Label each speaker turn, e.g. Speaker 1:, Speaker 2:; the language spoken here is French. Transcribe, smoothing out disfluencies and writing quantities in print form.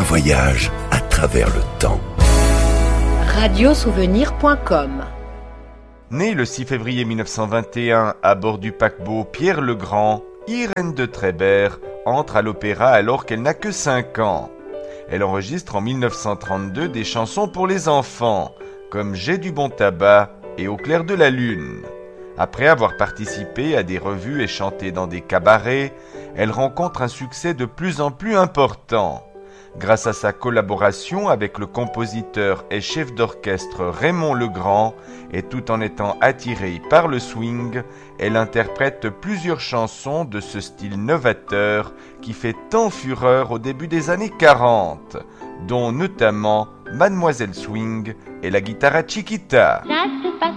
Speaker 1: voyage à travers le temps.
Speaker 2: Radiosouvenir.com.
Speaker 3: Née le 6 février 1921 à bord du paquebot Pierre le Grand, Irène de Trébert entre à l'opéra alors qu'elle n'a que 5 ans. Elle enregistre en 1932 des chansons pour les enfants, comme J'ai du bon tabac et Au clair de la lune. Après avoir participé à des revues et chanté dans des cabarets, elle rencontre un succès de plus en plus important. Grâce à sa collaboration avec le compositeur et chef d'orchestre Raymond Legrand, et tout en étant attirée par le swing, elle interprète plusieurs chansons de ce style novateur qui fait tant fureur au début des années 40, dont notamment Mademoiselle Swing et la guitare Chiquita.
Speaker 4: Ça se passe